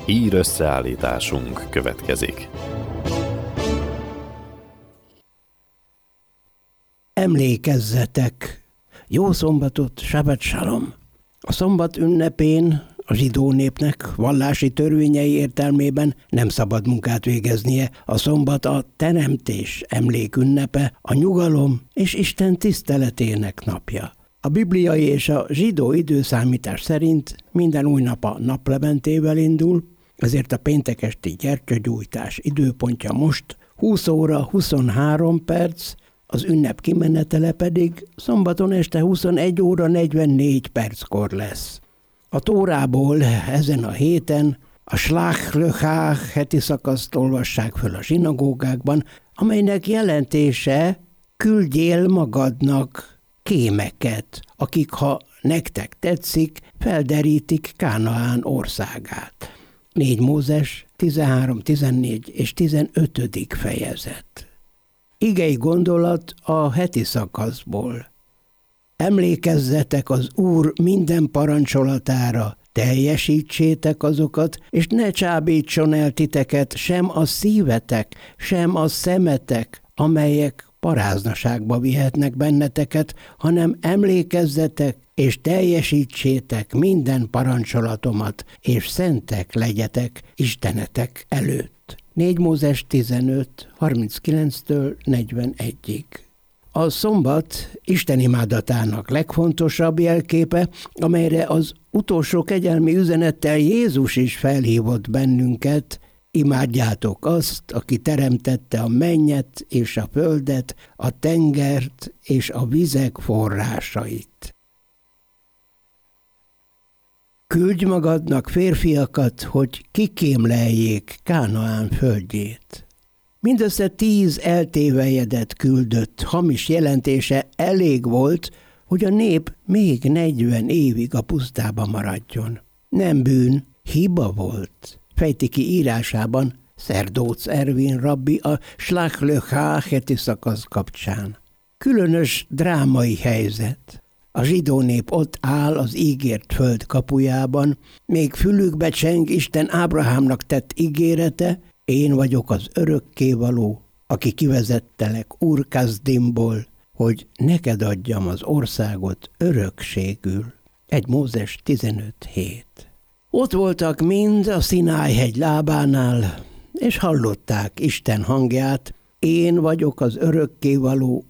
Ír összeállításunk következik. Emlékezzetek! Jó szombatot, Shabbat Shalom! A szombat ünnepén a zsidó népnek vallási törvényei értelmében nem szabad munkát végeznie. A szombat a teremtés emlékünnepe, a nyugalom és Isten tiszteletének napja. A bibliai és a zsidó időszámítás szerint minden új nap a naplementével indul, ezért a péntek esti gyertyagyújtás időpontja most 20 óra 23 perc, az ünnep kimenetele pedig szombaton este 21 óra 44 perckor lesz. A Tórából ezen a héten a Shlach Lechach heti szakaszt olvassák föl a zsinagógákban, amelynek jelentése küldjél magadnak kémeket, akik, ha nektek tetszik, felderítik Kánaán országát. 4 Mózes 13, 14 és 15. fejezet. Igei gondolat a heti szakaszból. Emlékezzetek az Úr minden parancsolatára, teljesítsétek azokat, és ne csábítson el titeket sem a szívetek, sem a szemetek, amelyek paráznaságba vihetnek benneteket, hanem emlékezzetek, és teljesítsétek minden parancsolatomat, és szentek legyetek Istenetek előtt. 4 Mózes 15, 39-től 41-ig. A szombat Isten imádatának legfontosabb jelképe, amelyre az utolsó kegyelmi üzenettel Jézus is felhívott bennünket: imádjátok azt, aki teremtette a mennyet és a földet, a tengert és a vizek forrásait. Küldj magadnak férfiakat, hogy kikémleljék Kánaán földjét. Mindössze 10 eltévejedett küldött hamis jelentése elég volt, hogy a nép még 40 évig a pusztába maradjon. Nem bűn, hiba volt, fejti ki írásában Szerdóc Ervin rabbi a Shlach Lechach heti szakasz kapcsán. Különös drámai helyzet. A zsidó nép ott áll az ígért föld kapujában, még fülükbe cseng Isten Ábrahámnak tett ígérete: én vagyok az örökkévaló, aki kivezettelek Ur Kaszdimból, hogy neked adjam az országot örökségül. 1 Mózes 15:7. Ott voltak mind a Szináj-hegy lábánál, és hallották Isten hangját: én vagyok az örökkévaló,